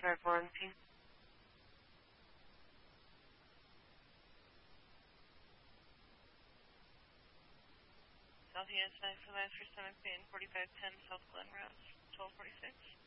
Drive warranty. Southeast 9 for 9 for 7 P and 4510 South Glen Road, 1246.